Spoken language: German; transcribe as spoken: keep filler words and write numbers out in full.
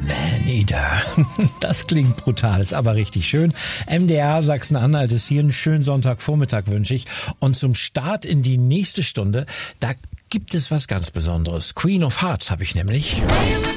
Man-Eater. Das klingt brutal, ist aber richtig schön. M D R Sachsen-Anhalt ist hier. Einen schönen Sonntagvormittag wünsche ich. Und zum Start in die nächste Stunde, da gibt es was ganz Besonderes. Queen of Hearts habe ich nämlich.